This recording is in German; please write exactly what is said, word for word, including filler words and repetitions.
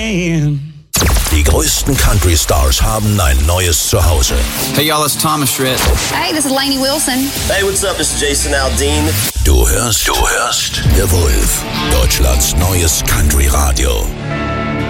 hand. Die größten Country Stars haben ein neues Zuhause. Hey y'all, it's Thomas Schritt. Hey, this is Lainey Wilson. Hey, what's up? This is Jason Aldean. Du hörst, du hörst The Wolf, Deutschlands neues Country Radio.